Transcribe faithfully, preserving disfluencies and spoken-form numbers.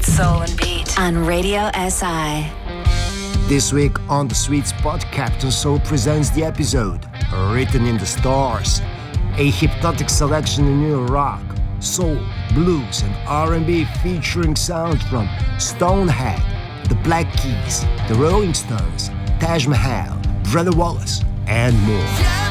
Sweet Soul and Beat on Radio S I. This week on The Sweet Spot, Captain Soul presents the episode Written in the Stars, a hypnotic selection of new rock, soul, blues and R and B featuring sounds from Stonehead, The Black Keys, The Rolling Stones, Taj Mahal, Brother Wallace and more.